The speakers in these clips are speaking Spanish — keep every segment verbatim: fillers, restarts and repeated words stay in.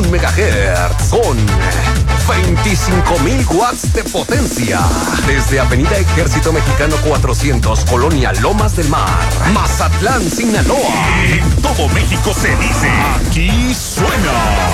megahertz con veinticinco mil watts de potencia. Desde Avenida Ejército Mexicano cuatrocientos, Colonia Lomas del Mar, Mazatlán, Sinaloa. En todo México se dice, aquí suena.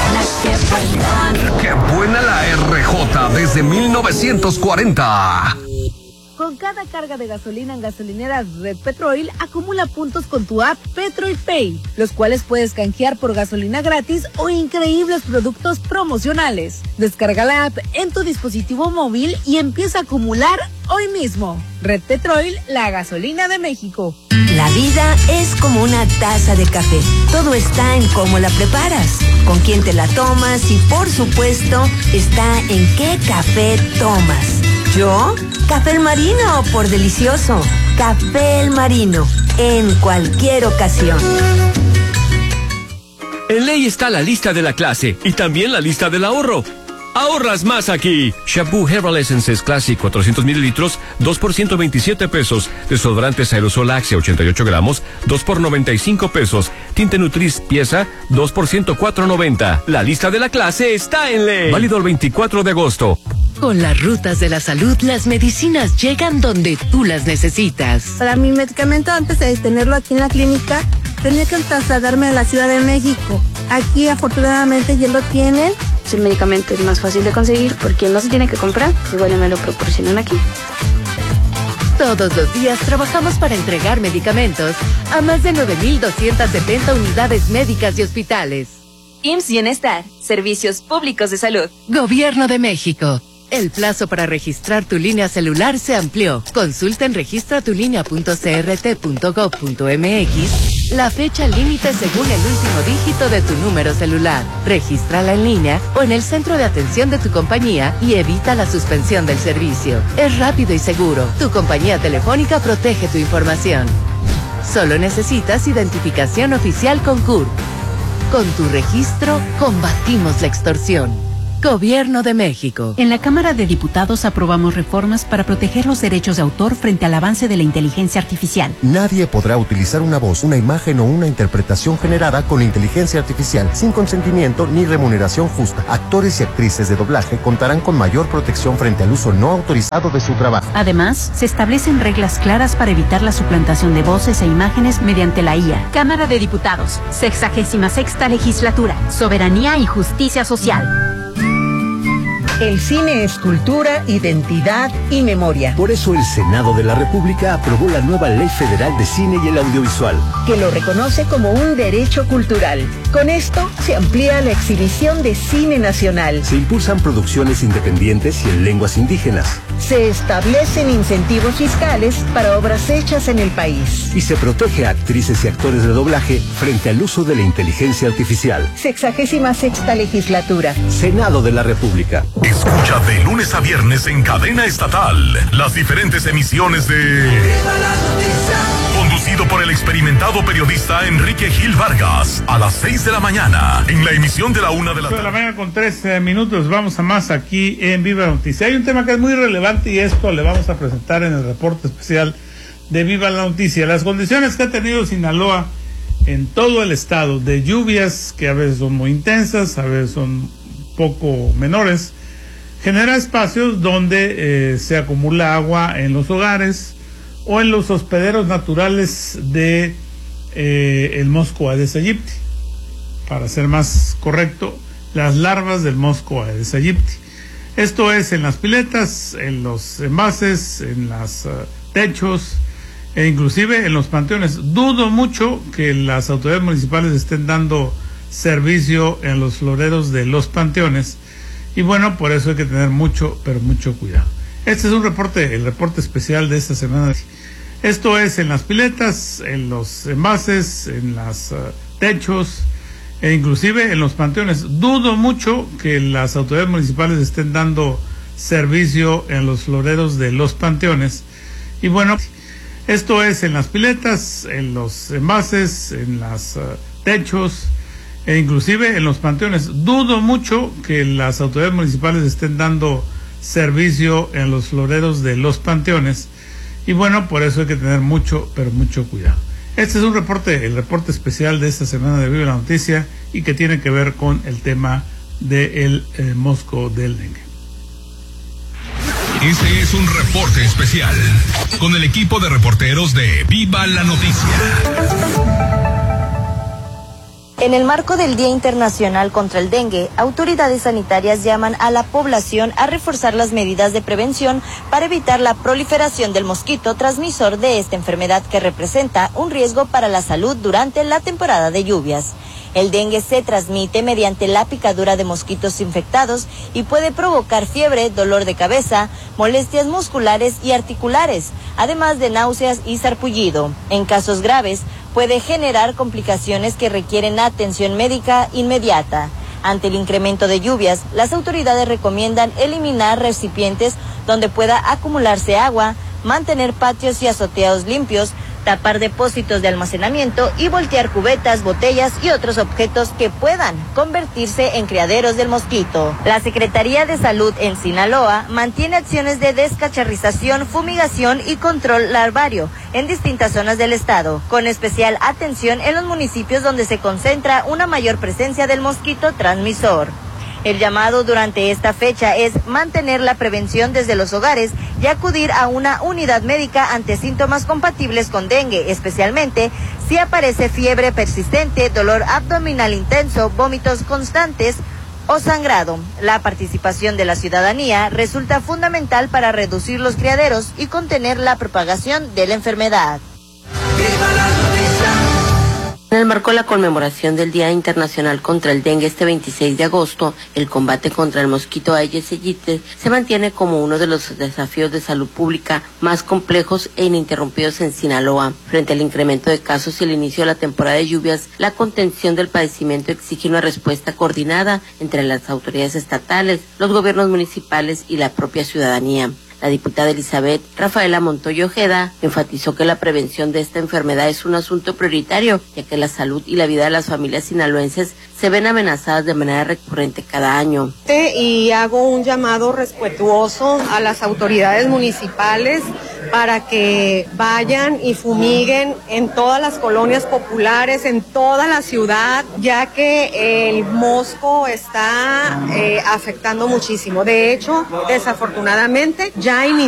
¡Qué buena la R J desde mil novecientos cuarenta! Con cada carga de gasolina en gasolineras Red Petrol, acumula puntos con tu app Petrol Pay, los cuales puedes canjear por gasolina gratis o increíbles productos promocionales. Descarga la app en tu dispositivo móvil y empieza a acumular hoy mismo. Red Petrol, la gasolina de México. La vida es como una taza de café. Todo está en cómo la preparas, con quién te la tomas y, por supuesto, está en qué café tomas. ¿Yo? Café El Marino, por delicioso. Café El Marino, en cualquier ocasión. En Ley está la lista de la clase y también la lista del ahorro. ¡Ahorras más aquí! Shampoo Herbal Essences Classic cuatrocientos mililitros, dos por ciento veintisiete pesos. Desodorantes Aerosol Axe ochenta y ocho gramos, dos por noventa y cinco pesos. Tinte Nutris pieza, dos por ciento cuatro noventa. La lista de la clase está en Ley. Válido el veinticuatro de agosto. Con las rutas de la salud, las medicinas llegan donde tú las necesitas. Para mi medicamento, antes de tenerlo aquí en la clínica, tenía que trasladarme a la Ciudad de México. Aquí, afortunadamente, ya lo tienen. El medicamento es más fácil de conseguir porque no se tiene que comprar, igual me lo proporcionan aquí. Todos los días trabajamos para entregar medicamentos a más de nueve mil doscientas setenta unidades médicas y hospitales. I M S S Bienestar, Servicios Públicos de Salud. Gobierno de México. El plazo para registrar tu línea celular se amplió. Consulta en registratulínea punto c r t punto gov punto m x la fecha límite según el último dígito de tu número celular. Regístrala en línea o en el centro de atención de tu compañía y evita la suspensión del servicio. Es rápido y seguro. Tu compañía telefónica protege tu información. Solo necesitas identificación oficial con C U R P. Con tu registro, combatimos la extorsión. Gobierno de México. En la Cámara de Diputados aprobamos reformas para proteger los derechos de autor frente al avance de la inteligencia artificial. Nadie podrá utilizar una voz, una imagen o una interpretación generada con inteligencia artificial sin consentimiento ni remuneración justa. Actores y actrices de doblaje contarán con mayor protección frente al uso no autorizado de su trabajo. Además, se establecen reglas claras para evitar la suplantación de voces e imágenes mediante la I A. Cámara de Diputados, sexagésima sexta legislatura, soberanía y justicia social. El cine es cultura, identidad y memoria. Por eso el Senado de la República aprobó la nueva Ley Federal de Cine y el Audiovisual, que lo reconoce como un derecho cultural. Con esto se amplía la exhibición de cine nacional. Se impulsan producciones independientes y en lenguas indígenas. Se establecen incentivos fiscales para obras hechas en el país. Y se protege a actrices y actores de doblaje frente al uso de la inteligencia artificial. Sexagésima sexta legislatura. Senado de la República. Escucha de lunes a viernes en cadena estatal las diferentes emisiones de ¡Viva la noticia! Conducido por el experimentado periodista Enrique Gil Vargas a las seis de la mañana en la emisión de la una de la tarde. De la mañana con trece minutos, vamos a más aquí en Viva la Noticia. Hay un tema que es muy relevante y esto le vamos a presentar en el reporte especial de Viva la Noticia. Las condiciones que ha tenido Sinaloa en todo el estado de lluvias que a veces son muy intensas, a veces son poco menores, genera espacios donde eh, se acumula agua en los hogares o en los hospederos naturales de eh, el mosco Aedes aegypti. Para ser más correcto, las larvas del mosco Aedes aegypti. Esto es en las piletas, en los envases, en los uh, techos e inclusive en los panteones. Dudo mucho que las autoridades municipales estén dando servicio en los floreros de los panteones. Y bueno, por eso hay que tener mucho, pero mucho cuidado. Este es un reporte, el reporte especial de esta semana. Esto es en las piletas, en los envases, en los uh, techos e inclusive en los panteones. Dudo mucho que las autoridades municipales estén dando servicio en los floreros de los panteones. Y bueno, esto es en las piletas, en los envases, en los uh, techos e inclusive en los panteones. Dudo mucho que las autoridades municipales estén dando servicio en los floreros de los panteones. Y bueno, por eso hay que tener mucho, pero mucho cuidado. Este es un reporte, el reporte especial de esta semana de Viva la Noticia y que tiene que ver con el tema del eh, mosco del dengue. Este es un reporte especial con el equipo de reporteros de Viva la Noticia. En el marco del Día Internacional contra el Dengue, autoridades sanitarias llaman a la población a reforzar las medidas de prevención para evitar la proliferación del mosquito transmisor de esta enfermedad que representa un riesgo para la salud durante la temporada de lluvias. El dengue se transmite mediante la picadura de mosquitos infectados y puede provocar fiebre, dolor de cabeza, molestias musculares y articulares, además de náuseas y sarpullido. En casos graves, puede generar complicaciones que requieren atención médica inmediata. Ante el incremento de lluvias, las autoridades recomiendan eliminar recipientes donde pueda acumularse agua, mantener patios y azoteados limpios, tapar depósitos de almacenamiento y voltear cubetas, botellas y otros objetos que puedan convertirse en criaderos del mosquito. La Secretaría de Salud en Sinaloa mantiene acciones de descacharrización, fumigación y control larvario en distintas zonas del estado, con especial atención en los municipios donde se concentra una mayor presencia del mosquito transmisor. El llamado durante esta fecha es mantener la prevención desde los hogares y acudir a una unidad médica ante síntomas compatibles con dengue, especialmente si aparece fiebre persistente, dolor abdominal intenso, vómitos constantes o sangrado. La participación de la ciudadanía resulta fundamental para reducir los criaderos y contener la propagación de la enfermedad. En el marco de la conmemoración del Día Internacional contra el Dengue este veintiséis de agosto, el combate contra el mosquito Aedes aegypti se mantiene como uno de los desafíos de salud pública más complejos e ininterrumpidos en Sinaloa. Frente al incremento de casos y el inicio de la temporada de lluvias, la contención del padecimiento exige una respuesta coordinada entre las autoridades estatales, los gobiernos municipales y la propia ciudadanía. La diputada Elizabeth Rafaela Montoya Ojeda enfatizó que la prevención de esta enfermedad es un asunto prioritario, ya que la salud y la vida de las familias sinaloenses se ven amenazadas de manera recurrente cada año. Y hago un llamado respetuoso a las autoridades municipales para que vayan y fumiguen en todas las colonias populares, en toda la ciudad, ya que el mosco está eh, afectando muchísimo. De hecho, desafortunadamente, ya inició